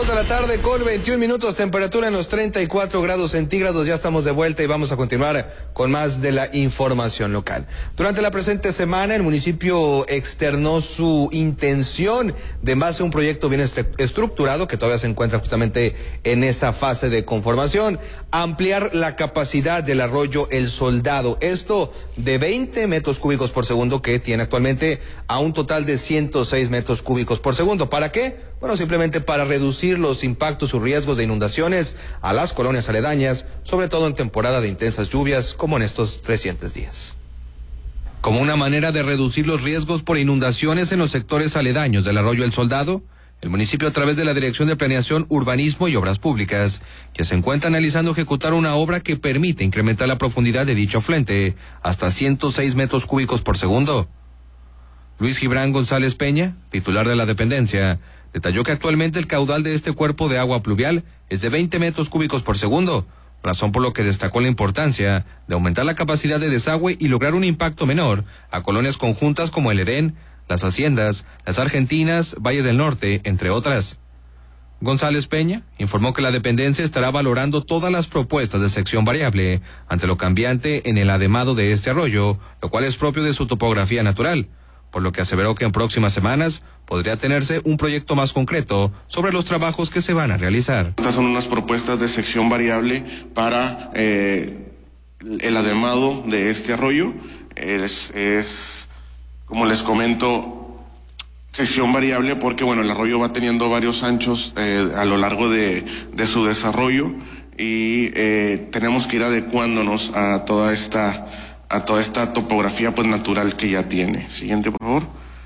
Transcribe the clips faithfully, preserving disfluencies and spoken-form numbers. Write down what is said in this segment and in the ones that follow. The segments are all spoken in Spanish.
Dos de la tarde con veintiún minutos, temperatura en los treinta y cuatro grados centígrados. Ya estamos de vuelta y vamos a continuar con más de la información local. Durante la presente semana, el municipio externó su intención de en base a un proyecto bien estructurado que todavía se encuentra justamente en esa fase de conformación, ampliar la capacidad del arroyo El Soldado. Esto de veinte metros cúbicos por segundo que tiene actualmente a un total de ciento seis metros cúbicos por segundo. ¿Para qué? Bueno, simplemente para reducir los impactos o riesgos de inundaciones a las colonias aledañas, sobre todo en temporada de intensas lluvias como en estos recientes días. Como una manera de reducir los riesgos por inundaciones en los sectores aledaños del arroyo El Soldado, el municipio, a través de la Dirección de Planeación, Urbanismo y Obras Públicas, ya se encuentra analizando ejecutar una obra que permite incrementar la profundidad de dicho afluente hasta ciento seis metros cúbicos por segundo. Luis Gibran González Peña, titular de la dependencia, detalló que actualmente el caudal de este cuerpo de agua pluvial es de veinte metros cúbicos por segundo, razón por lo que destacó la importancia de aumentar la capacidad de desagüe y lograr un impacto menor a colonias conjuntas como el Edén, Las Haciendas, Las Argentinas, Valle del Norte, entre otras. González Peña informó que la dependencia estará valorando todas las propuestas de sección variable ante lo cambiante en el ademado de este arroyo, lo cual es propio de su topografía natural, por lo que aseveró que en próximas semanas podría tenerse un proyecto más concreto sobre los trabajos que se van a realizar. Estas son unas propuestas de sección variable para eh, el ademado de este arroyo. Es, es, como les comento, sección variable porque, bueno, el arroyo va teniendo varios anchos eh, a lo largo de, de su desarrollo y eh, tenemos que ir adecuándonos a toda esta... a toda esta topografía pues natural que ya tiene. Siguiente, por favor.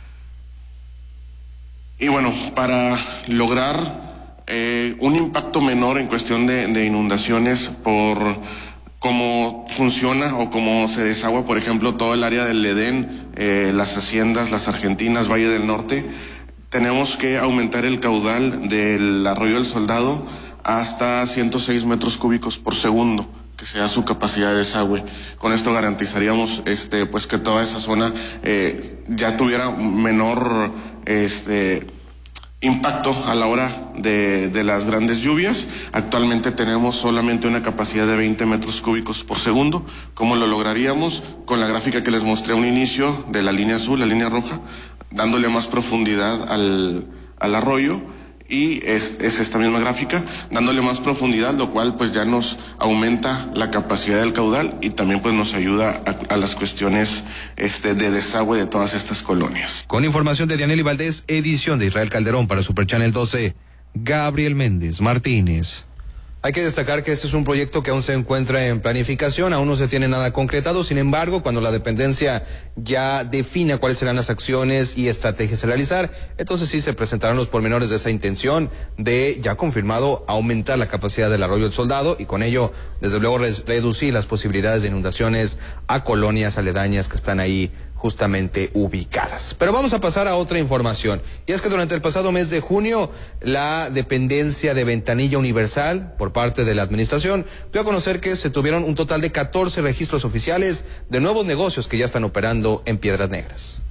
Y bueno, para lograr eh, un impacto menor en cuestión de, de inundaciones por cómo funciona o cómo se desagua, por ejemplo, todo el área del Edén, eh, Las Haciendas, Las Argentinas, Valle del Norte, tenemos que aumentar el caudal del arroyo El Soldado hasta ciento seis metros cúbicos por segundo, que sea su capacidad de desagüe. Con esto garantizaríamos este pues que toda esa zona eh, ya tuviera menor este impacto a la hora de, de las grandes lluvias. Actualmente tenemos solamente una capacidad de veinte metros cúbicos por segundo. ¿Cómo lo lograríamos? Con la gráfica que les mostré a un inicio de la línea azul, la línea roja, dándole más profundidad al, al arroyo. Y es, es esta misma gráfica, dándole más profundidad, lo cual pues ya nos aumenta la capacidad del caudal y también pues nos ayuda a, a las cuestiones este, de desagüe de todas estas colonias. Con información de Dianely Valdés, edición de Israel Calderón para Super Channel doce, Gabriel Méndez Martínez. Hay que destacar que este es un proyecto que aún se encuentra en planificación, aún no se tiene nada concretado. Sin embargo, cuando la dependencia ya defina cuáles serán las acciones y estrategias a realizar, entonces sí se presentarán los pormenores de esa intención de, ya confirmado, aumentar la capacidad del arroyo El Soldado y con ello, desde luego, reducir las posibilidades de inundaciones a colonias aledañas que están ahí justamente ubicadas. Pero vamos a pasar a otra información, y es que durante el pasado mes de junio, la dependencia de Ventanilla Universal, por parte de la administración, dio a conocer que se tuvieron un total de catorce registros oficiales de nuevos negocios que ya están operando en Piedras Negras.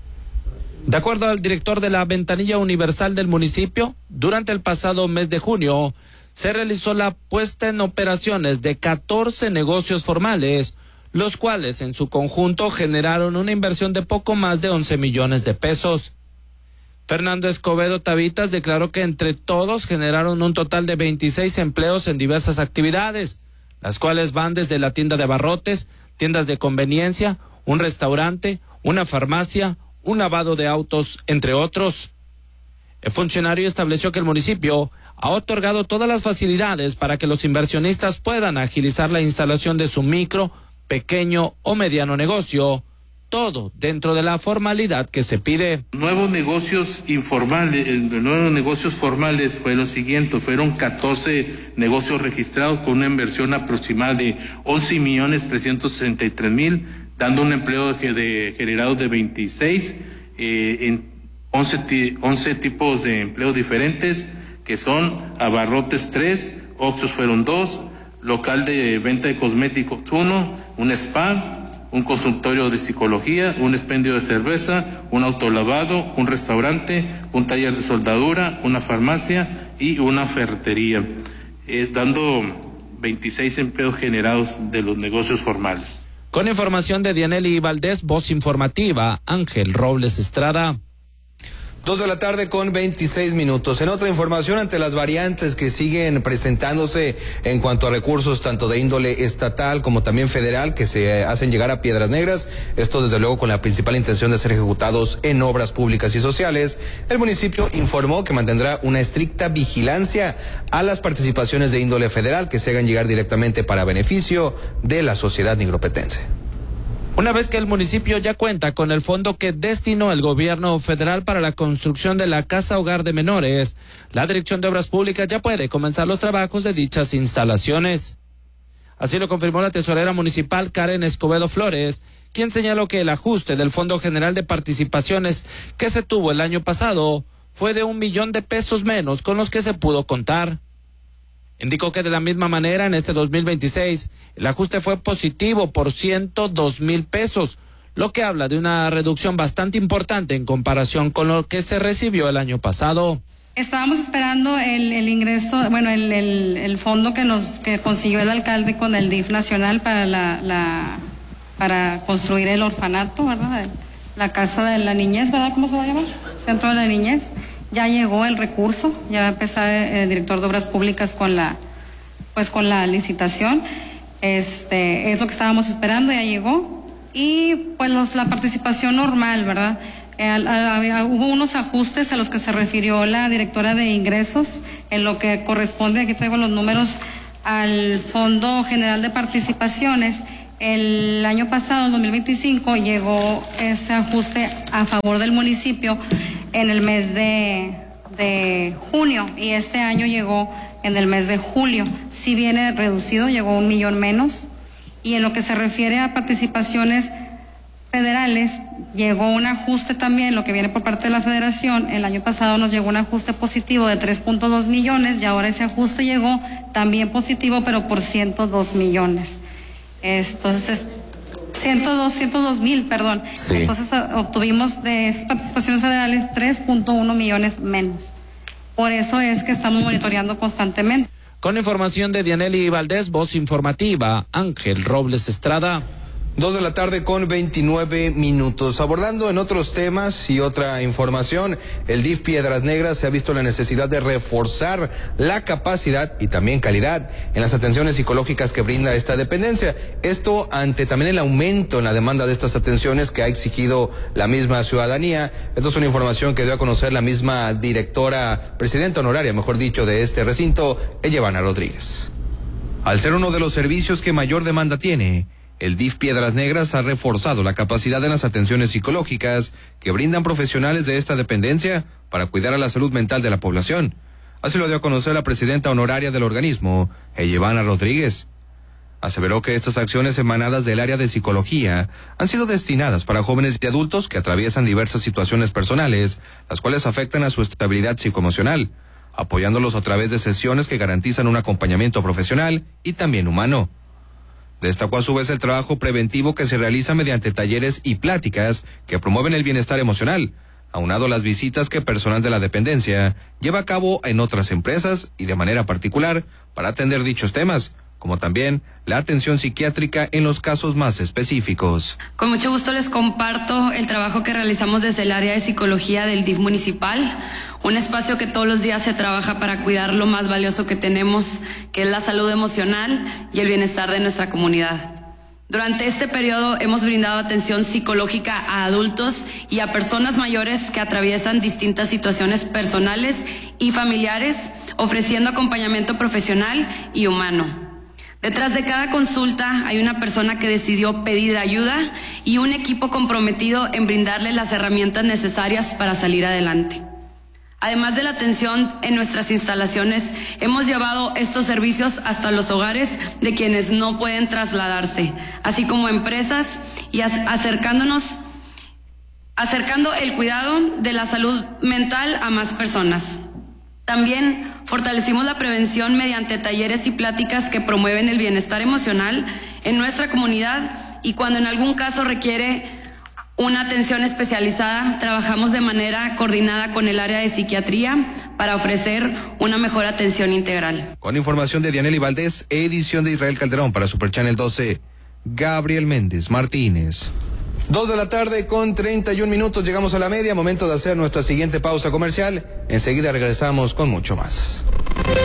De acuerdo al director de la Ventanilla Universal del municipio, durante el pasado mes de junio, se realizó la puesta en operaciones de catorce negocios formales, los cuales en su conjunto generaron una inversión de poco más de once millones de pesos. Fernando Escobedo Tavitas declaró que entre todos generaron un total de veintiséis empleos en diversas actividades, las cuales van desde la tienda de abarrotes, tiendas de conveniencia, un restaurante, una farmacia, un lavado de autos, entre otros. El funcionario estableció que el municipio ha otorgado todas las facilidades para que los inversionistas puedan agilizar la instalación de su micro, pequeño o mediano negocio, todo dentro de la formalidad que se pide. Nuevos negocios informales, nuevos negocios formales fue lo siguiente, fueron catorce negocios registrados con una inversión aproximada de once millones trescientos sesenta y tres mil, dando un empleo de, de generado de veintiséis eh, en once, once tipos de empleos diferentes, que son abarrotes tres, Oxxos fueron dos, local de venta de cosméticos uno, un spa, un consultorio de psicología, un expendio de cerveza, un autolavado, un restaurante, un taller de soldadura, una farmacia y una ferretería, eh, dando veintiséis empleos generados de los negocios formales. Con información de Dianely Valdés, voz informativa, Ángel Robles Estrada. Dos de la tarde con veintiséis minutos. En otra información, ante las variantes que siguen presentándose en cuanto a recursos tanto de índole estatal como también federal que se hacen llegar a Piedras Negras, esto desde luego con la principal intención de ser ejecutados en obras públicas y sociales, el municipio informó que mantendrá una estricta vigilancia a las participaciones de índole federal que se hagan llegar directamente para beneficio de la sociedad nigropetense. Una vez que el municipio ya cuenta con el fondo que destinó el gobierno federal para la construcción de la Casa Hogar de Menores, la Dirección de Obras Públicas ya puede comenzar los trabajos de dichas instalaciones. Así lo confirmó la tesorera municipal Karen Escobedo Flores, quien señaló que el ajuste del Fondo General de Participaciones que se tuvo el año pasado fue de un millón de pesos menos con los que se pudo contar. Indicó que de la misma manera en este dos mil veintiséis el ajuste fue positivo por ciento dos mil pesos, lo que habla de una reducción bastante importante en comparación con lo que se recibió el año pasado. Estábamos esperando el, el ingreso, bueno, el, el, el fondo que nos que consiguió el alcalde con el D I F nacional para la, la para construir el orfanato, ¿verdad? La casa de la niñez, ¿verdad? ¿Cómo se va a llamar? Centro de la niñez. Ya llegó el recurso, ya empezó el director de Obras Públicas con la, pues con la licitación. Este, es lo que estábamos esperando, ya llegó. Y pues los, la participación normal, ¿verdad? Eh, a, a, hubo unos ajustes a los que se refirió la directora de ingresos en lo que corresponde, aquí traigo los números, al Fondo General de Participaciones. El año pasado, en dos mil veinticinco, llegó ese ajuste a favor del municipio en el mes de, de junio y este año llegó en el mes de julio. Si viene reducido, llegó un millón menos. Y en lo que se refiere a participaciones federales, llegó un ajuste también, lo que viene por parte de la federación. El año pasado nos llegó un ajuste positivo de tres punto dos millones y ahora ese ajuste llegó también positivo, pero por ciento dos millones. Entonces, ciento dos, ciento dos mil, perdón. Sí. Entonces obtuvimos de esas participaciones federales tres punto uno millones menos. Por eso es que estamos monitoreando constantemente. Con información de Dianely Valdés, voz informativa, Ángel Robles Estrada. Dos de la tarde con veintinueve minutos. Abordando en otros temas y otra información, el D I F Piedras Negras se ha visto la necesidad de reforzar la capacidad y también calidad en las atenciones psicológicas que brinda esta dependencia. Esto ante también el aumento en la demanda de estas atenciones que ha exigido la misma ciudadanía. Esto es una información que dio a conocer la misma directora, presidenta honoraria, mejor dicho, de este recinto, Ellevana Rodríguez. Al ser uno de los servicios que mayor demanda tiene, el D I F Piedras Negras ha reforzado la capacidad en las atenciones psicológicas que brindan profesionales de esta dependencia para cuidar a la salud mental de la población. Así lo dio a conocer la presidenta honoraria del organismo, Ellevana Rodríguez. Aseveró que estas acciones emanadas del área de psicología han sido destinadas para jóvenes y adultos que atraviesan diversas situaciones personales, las cuales afectan a su estabilidad psicoemocional, apoyándolos a través de sesiones que garantizan un acompañamiento profesional y también humano. Destacó a su vez el trabajo preventivo que se realiza mediante talleres y pláticas que promueven el bienestar emocional, aunado a las visitas que personal de la dependencia lleva a cabo en otras empresas y de manera particular para atender dichos temas, como también la atención psiquiátrica en los casos más específicos. Con mucho gusto les comparto el trabajo que realizamos desde el área de psicología del D I F municipal, un espacio que todos los días se trabaja para cuidar lo más valioso que tenemos, que es la salud emocional y el bienestar de nuestra comunidad. Durante este periodo hemos brindado atención psicológica a adultos y a personas mayores que atraviesan distintas situaciones personales y familiares, ofreciendo acompañamiento profesional y humano. Detrás de cada consulta hay una persona que decidió pedir ayuda y un equipo comprometido en brindarle las herramientas necesarias para salir adelante. Además de la atención en nuestras instalaciones, hemos llevado estos servicios hasta los hogares de quienes no pueden trasladarse, así como empresas, y acercándonos, acercando el cuidado de la salud mental a más personas. También fortalecimos la prevención mediante talleres y pláticas que promueven el bienestar emocional en nuestra comunidad y cuando en algún caso requiere una atención especializada, trabajamos de manera coordinada con el área de psiquiatría para ofrecer una mejor atención integral. Con información de Dianely Valdés, edición de Israel Calderón para Super Channel doce, Gabriel Méndez Martínez. Dos de la tarde con treinta y un minutos, llegamos a la media, momento de hacer nuestra siguiente pausa comercial. Enseguida regresamos con mucho más.